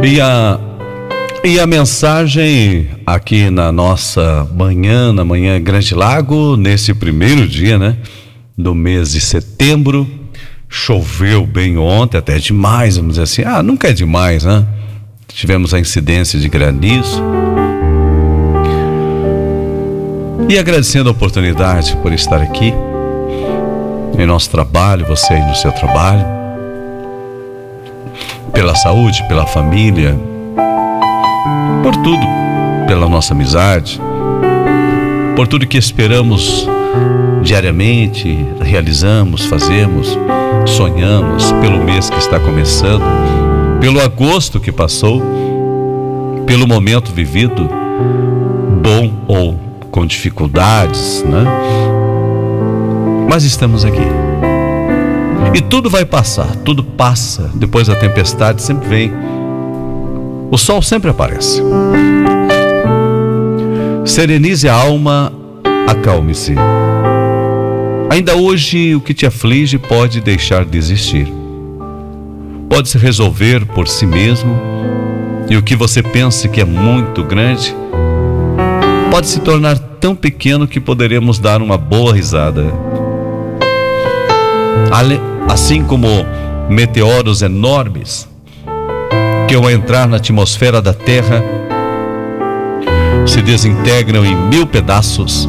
E a mensagem aqui na nossa manhã, na manhã Grande Lago, nesse primeiro dia, né, do mês de setembro. Choveu bem ontem, até demais, vamos dizer assim. Nunca é demais, né? Tivemos a incidência de granizo. E agradecendo a oportunidade por estar aqui em nosso trabalho, você aí no seu trabalho, pela saúde, pela família, por tudo, pela nossa amizade, por tudo que esperamos diariamente, realizamos, fazemos, sonhamos, pelo mês que está começando, pelo agosto que passou, pelo momento vivido, bom ou com dificuldades, né? Mas estamos aqui. E tudo vai passar, tudo passa. Depois da tempestade sempre vem. O sol sempre aparece. Serenize a alma, acalme-se. Ainda hoje o que te aflige pode deixar de existir. Pode se resolver por si mesmo, e o que você pensa que é muito grande pode se tornar tão pequeno que poderemos dar uma boa risada. Assim como meteoros enormes que ao entrar na atmosfera da Terra se desintegram em 1000 pedaços,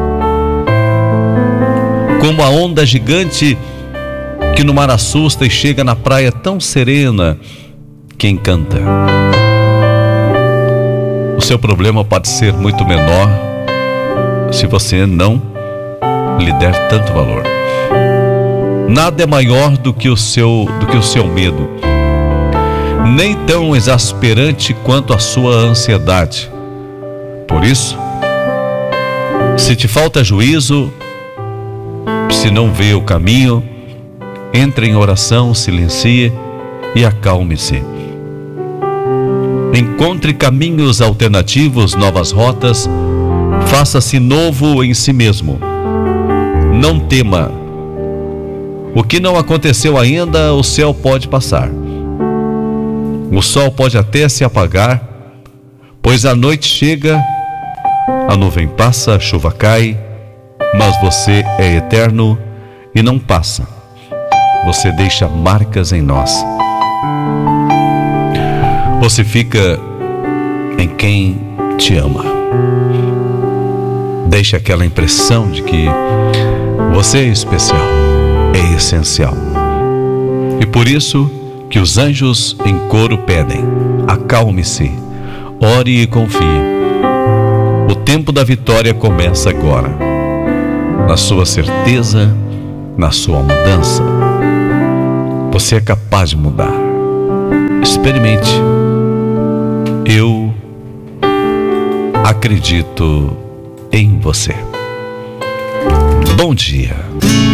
como a onda gigante que no mar assusta e chega na praia tão serena que encanta. O seu problema pode ser muito menor se você não lhe der tanto valor. Nada é maior do que o seu medo, nem tão exasperante quanto a sua ansiedade. Por isso, se te falta juízo, se não vê o caminho, entre em oração, silencie e acalme-se. Encontre caminhos alternativos, novas rotas, faça-se novo em si mesmo. Não tema. O que não aconteceu ainda, o céu pode passar. O sol pode até se apagar, pois a noite chega, a nuvem passa, a chuva cai, mas você é eterno e não passa. Você deixa marcas em nós. Você fica em quem te ama. Deixa aquela impressão de que você é especial, é essencial. E por isso que os anjos em coro pedem: acalme-se, ore e confie. O tempo da vitória começa agora. Na sua certeza, na sua mudança. Você é capaz de mudar. Experimente. Eu acredito em você. Bom dia.